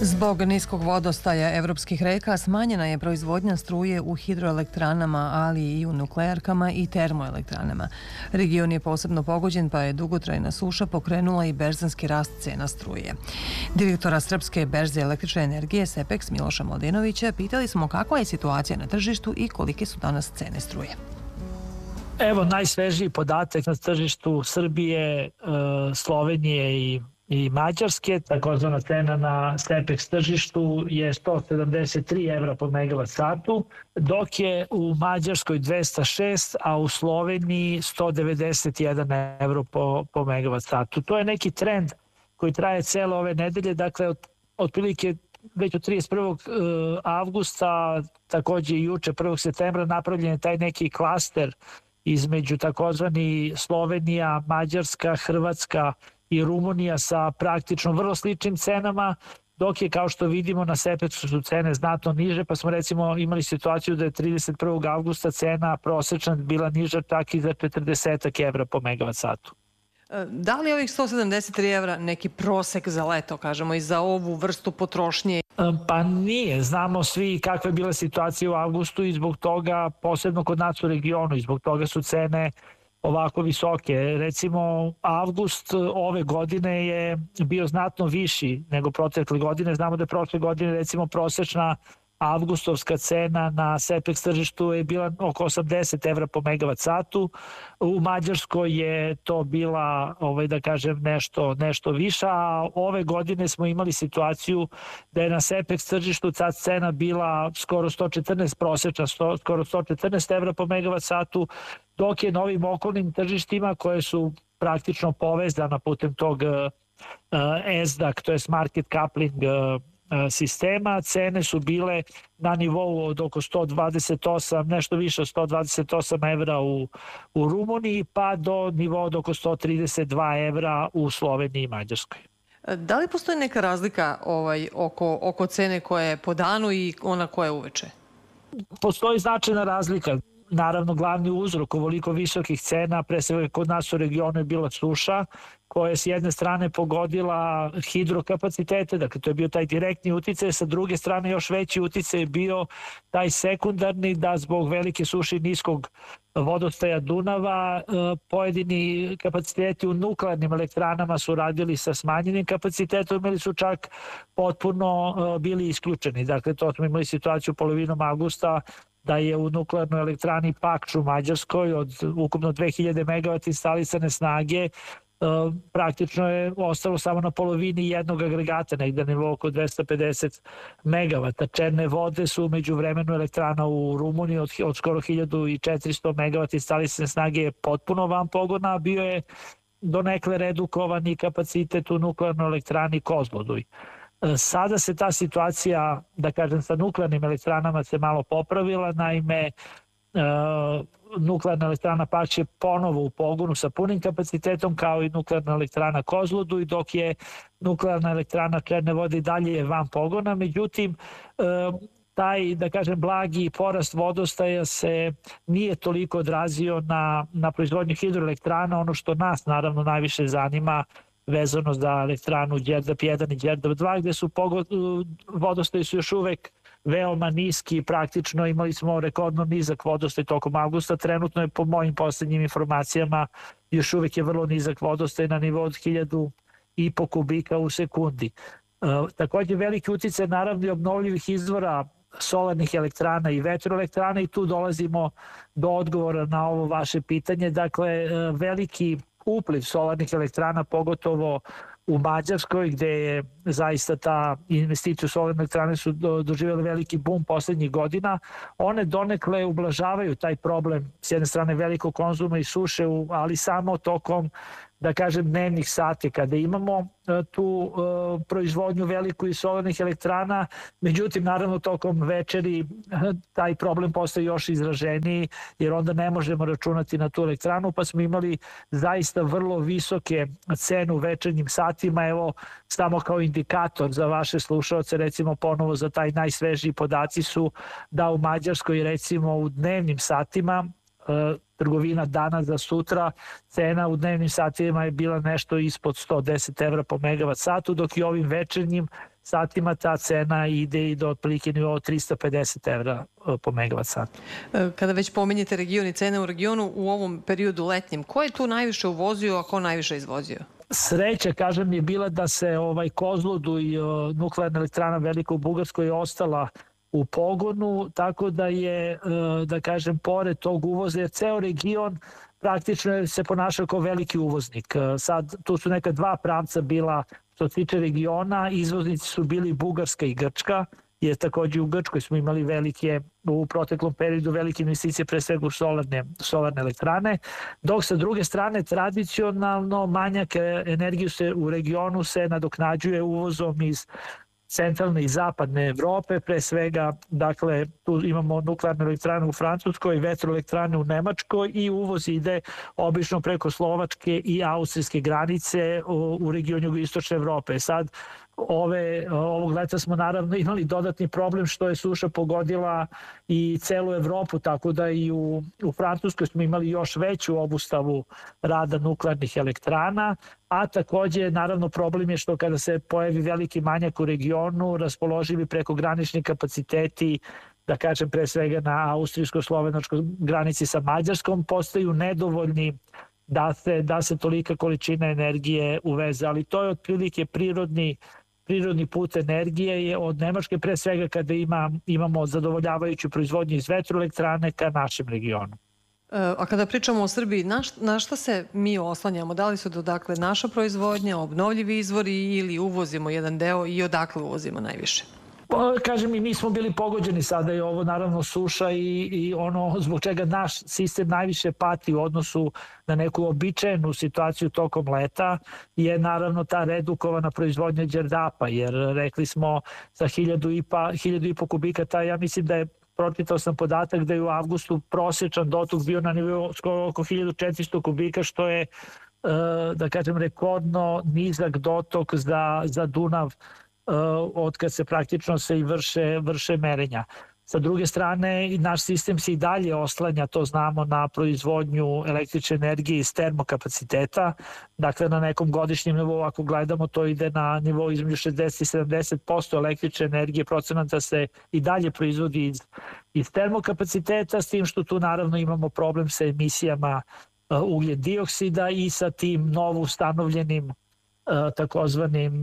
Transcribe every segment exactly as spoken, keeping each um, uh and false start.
Zbog niskog vodostaja evropskih reka smanjena je proizvodnja struje u hidroelektranama, ali i u nuklearkama i termoelektranama. Region je posebno pogođen, pa je dugotrajna suša pokrenula i berzanski rast cena struje. Direktora Srpske berze električne energije SEPEX Miloša Mladenovića pitali smo kakva je situacija na tržištu i kolike su danas cene struje. Evo najsvežiji podatak na tržištu Srbije, Slovenije i i Mađarske, takozvana cena na SEPEX tržištu je sto sedamdeset tri evra po megavat satu, dok je u Mađarskoj dvesta šest, a u Sloveniji sto devedeset jedan evro po, po megavat satu. To je neki trend koji traje cele ove nedelje, dakle od, otprilike već od trideset prvog avgusta, takođe i juče prvog septembra napravljen je taj neki klaster između takozvani Slovenija, Mađarska, Hrvatska i Rumunija sa praktično vrlo sličnim cenama, dok je, kao što vidimo, na SEPEX-u su cene znatno niže, pa smo recimo imali situaciju da je trideset prvog avgusta cena prosečna bila niža čak i za četrdeset evra po megavat satu. Da li ovih sto sedamdeset tri evra neki prosek za leto, kažemo, i za ovu vrstu potrošnje? Pa nije. Znamo svi kakva je bila situacija u avgustu i zbog toga, posebno kod nas u regionu, i zbog toga su cene ovako visoke. Recimo, avgust ove godine je bio znatno viši nego protekle godine. Znamo da je prošle godine recimo prosečna avgustovska cena na SEPEX tržištu je bila oko osamdeset evra po megavat satu. U Mađarskoj je to bila, ovaj, da kažem, nešto, nešto viša, a ove godine smo imali situaciju da je na SEPEX tržištu ta cena bila skoro sto četrnaest, prosečna sto, skoro sto četrnaest evra po megavat satu, dok je na ovim okolnim tržištima koje su praktično povezana putem tog uh, E S D A C, to je Market Coupling uh, sistema, cene su bile na nivou od oko sto dvadeset osam, nešto više od sto dvadeset osam evra u, u Rumuniji, pa do nivoa od oko sto trideset dva evra u Sloveniji i Mađarskoj. Da li postoji neka razlika ovaj, oko, oko cene koja je po danu i ona koja je uveče? Postoji značajna razlika. Naravno, glavni uzrok ovoliko visokih cena, pre svega kod nas u regionu je bila suša, koja je s jedne strane pogodila hidrokapacitete, dakle to je bio taj direktni uticaj, sa druge strane još veći uticaj je bio taj sekundarni, da zbog velike suše i niskog vodostaja Dunava pojedini kapaciteti u nuklearnim elektranama su radili sa smanjenim kapacitetom ili su čak potpuno bili isključeni. Dakle, to smo imali situaciju polovinom avgusta da je u nuklearnoj elektrani Pakč u Mađarskoj od ukupno dve hiljade megavata instalisane snage praktično je ostalo samo na polovini jednog agregata, negde na nivou oko dvesta pedeset megavata. Černe vode su među vremenu elektrana u Rumuniji od, od skoro hiljadu četiristo megavata instalisane snage je potpuno van pogona, a bio je donekle redukovani kapacitet u nuklearnoj elektrani Kozloduj. Sada se ta situacija, da kažem, sa nuklearnim elektranama se malo popravila, naime nuklearna elektrana Pakč je ponovo u pogonu sa punim kapacitetom kao i nuklearna elektrana Kozloduj, dok je nuklearna elektrana Černe vode i dalje je van pogona. Međutim, taj, da kažem, blagi porast vodostaja se nije toliko odrazio na, na proizvodnju hidroelektrana. Ono što nas naravno najviše zanima vezano za elektranu Đerdap jedan i Đerdap dva, gde su vodostaji su još uvek veoma niski, praktično imali smo rekordno nizak vodostaj tokom avgusta, trenutno je po mojim poslednjim informacijama još uvek je vrlo nizak vodostaj na nivou od hiljadu i po kubika u sekundi. E, takođe veliki uticaj naravno obnovljivih izvora solarnih elektrana i vetroelektrana i tu dolazimo do odgovora na ovo vaše pitanje. Dakle, veliki upliv solarnih elektrana, pogotovo u Mađarskoj, gde je zaista ta investicija u solarne elektrane su doživjeli veliki bum poslednjih godina, one donekle ublažavaju taj problem s jedne strane velikog konzuma i suše, ali samo tokom, da kažem, dnevnih sati kada imamo tu uh, proizvodnju veliku iz solarnih elektrana. Međutim, naravno, tokom večeri taj problem postaje još izraženiji, jer onda ne možemo računati na tu elektranu, pa smo imali zaista vrlo visoke cene u večernjim satima. Evo, samo kao indikator za vaše slušalce, recimo ponovo za taj najsvežiji podaci su da u Mađarskoj, recimo u dnevnim satima, trgovina danas za sutra, cena u dnevnim satima je bila nešto ispod sto deset evra po megavat satu, dok i ovim večernjim satima ta cena ide i do otprilike nivoa trista pedeset evra po megavat sat. Kada već pominjete region i cene u regionu u ovom periodu letnjem, ko je tu najviše uvozio, a ko najviše izvozio? Sreća, kažem, je bila da se ovaj Kozloduj i nuklearna elektrana Velika u Bugarskoj je ostala u pogonu, tako da je, da kažem, pored tog uvoza, jer ceo region praktično se ponašao kao veliki uvoznik. Sad, tu su neka dva pravca bila što se tiče regiona, izvoznici su bili Bugarska i Grčka, jer takođe u Grčkoj smo imali velike, u proteklom periodu velike investicije, pre svega u solarne, solarne elektrane, dok sa druge strane tradicionalno manjak energije se u regionu se nadoknađuje uvozom iz centralne i zapadne Evrope, pre svega, dakle, tu imamo nuklearne elektrane u Francuskoj, vetroelektrane u Nemačkoj i uvoz ide obično preko Slovačke i austrijske granice u, u regionu jugoistočne Evrope. Sad, Ove, ovog leta smo naravno imali dodatni problem što je suša pogodila i celu Evropu, tako da i u, u Francuskoj smo imali još veću obustavu rada nuklearnih elektrana, a takođe naravno problem je što kada se pojavi veliki manjak u regionu, raspoloživi prekogranični kapaciteti, da kažem pre svega na austrijsko-slovenačkoj granici sa Mađarskom, postaju nedovoljni da se, da se tolika količina energije uveze, ali to je otprilike prirodni prirodni put energije je od Nemačke, pre svega kada ima, imamo zadovoljavajuću proizvodnju iz vetroelektrane ka našem regionu. A kada pričamo o Srbiji, na, na šta se mi oslanjamo? Da li su to dakle naša proizvodnja, obnovljivi izvori ili uvozimo jedan deo i odakle uvozimo najviše? Pa, kažem, i mi smo bili pogođeni, sada je ovo naravno suša i, i ono zbog čega naš sistem najviše pati u odnosu na neku običajnu situaciju tokom leta je naravno ta redukovana proizvodnja đerdapa, jer rekli smo za hiljadu i, pa, hiljadu i po kubika, ta, ja mislim da je pročitao sam podatak da je u avgustu prosječan dotok bio na nivou skoro oko hiljadu četiristo kubika, što je, da kažem, rekordno nizak dotok za, za Dunav od kad se praktično se i vrše, vrše merenja. Sa druge strane, naš sistem se i dalje oslanja, to znamo, na proizvodnju električne energije iz termokapaciteta. Dakle, na nekom godišnjem nivou, ako gledamo, to ide na nivou između šezdeset i sedamdeset posto električne energije, procenata se i dalje proizvodi iz, iz termokapaciteta, s tim što tu naravno imamo problem sa emisijama ugljen dioksida i sa tim novo ustanovljenim takozvanim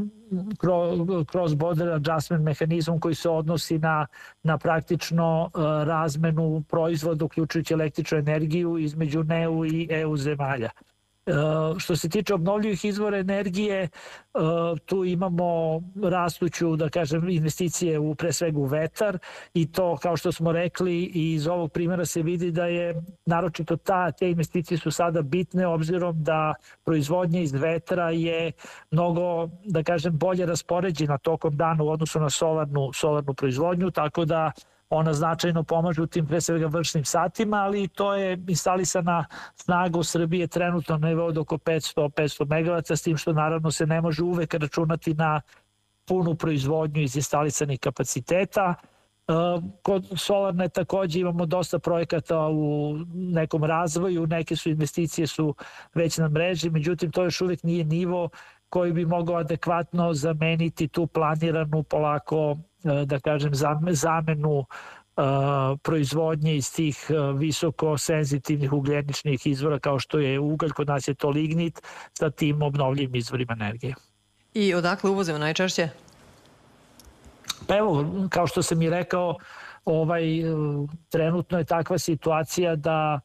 cross-border adjustment mehanizmom koji se odnosi na, na praktično razmenu proizvoda uključujući električnu energiju između N E U i E U zemalja. Što se tiče obnovljivih izvora energije, tu imamo rastuću, da kažem, investicije u pre svega u vetar i to, kao što smo rekli, iz ovog primjera se vidi da je naročito ta, te investicije su sada bitne obzirom da proizvodnja iz vetra je mnogo, da kažem, bolje raspoređena tokom dana u odnosu na solarnu, solarnu proizvodnju, tako da ona značajno pomaže u tim pre svega vršnim satima, ali to je instalisana snaga u Srbiji trenutno na nivou od oko petsto do petsto megavata, s tim što naravno se ne može uvek računati na punu proizvodnju iz instalisanih kapaciteta. Kod solarne takođe imamo dosta projekata u nekom razvoju, neke su investicije su već na mreži, međutim to još uvek nije nivo koji bi mogao adekvatno zameniti tu planiranu polako, da kažem, zamenu proizvodnje iz tih visoko senzitivnih ugljeničnih izvora kao što je ugalj, kod nas je to lignit, sa tim obnovljivim izvorima energije. I odakle uvozimo najčešće? Pa evo, kao što sam i rekao, ovaj, trenutno je takva situacija da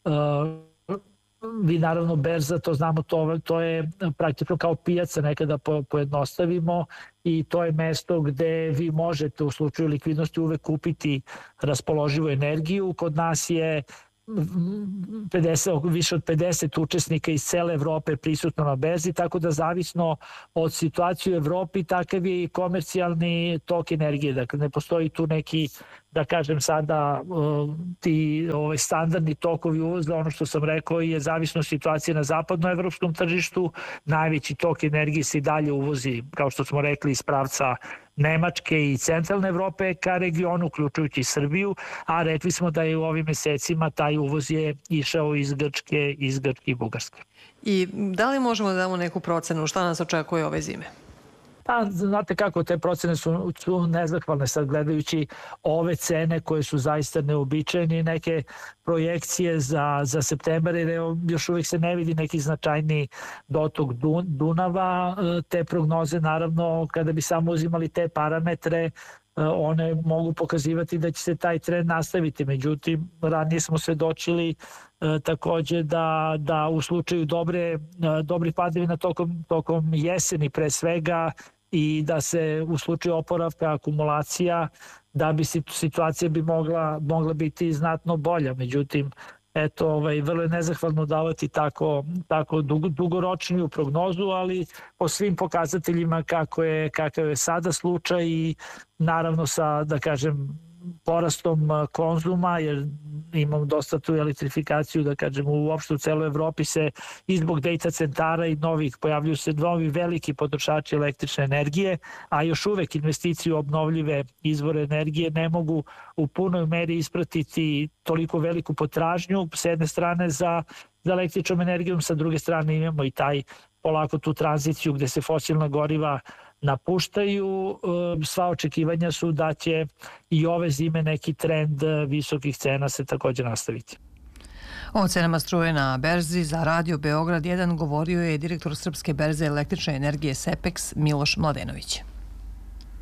vi naravno berza, to znamo, to, to je praktično kao pijaca, nekada po, pojednostavimo, i to je mesto gde vi možete u slučaju likvidnosti uvek kupiti raspoloživu energiju. Kod nas je pedeset, više od pedeset učesnika iz cele Evrope prisutno na berzi, tako da zavisno od situacije u Evropi takav je i komercijalni tok energije. Dakle, ne postoji tu neki, da kažem sada, ti ovaj, standardni tokovi uvoza. Ono što sam rekao je zavisno situacije na zapadnoevropskom tržištu. Najveći tok energije se i dalje uvozi, kao što smo rekli, iz pravca Nemačke i centralne Evrope ka regionu, uključujući i Srbiju, a rekli smo da je u ovim mesecima taj uvoz je išao iz Grčke, iz Grčke i Bugarske. I da li možemo da damo neku procenu šta nas očekuje ove zime? A, znate kako, te procene su, su nezahvalne sad gledajući ove cene koje su zaista neobičajne i neke projekcije za, za septembar, jer još uvijek se ne vidi neki značajni dotok Dunava. Te prognoze, naravno, kada bi samo uzimali te parametre, one mogu pokazivati da će se taj trend nastaviti. Međutim, ranije smo svedočili takođe da, da u slučaju dobre, dobri padavina tokom, tokom jeseni pre svega i da se u slučaju oporavka akumulacija, da bi situacija bi mogla, mogla biti znatno bolja. Međutim, eto, ovaj, vrlo je nezahvalno davati tako, tako dug, dugoročniju prognozu, ali po svim pokazateljima kako je, kakav je sada slučaj i naravno sa, da kažem, porastom konzuma, jer imamo dosta tu elektrifikaciju, da kažem, uopšte u celoj Evropi se i zbog data centara i novih pojavljuju se novi veliki potrošači električne energije, a još uvek investicije u obnovljive izvore energije ne mogu u punoj meri ispratiti toliko veliku potražnju s jedne strane za, za električnom energijom, sa druge strane imamo i taj polako tu tranziciju gde se fosilna goriva napuštaju. Sva očekivanja su da će i ove zime neki trend visokih cena se također nastaviti. O cenama struje na berzi za Radio Beograd jedan govorio je direktor Srpske berze električne energije SEPEX Miloš Mladenović.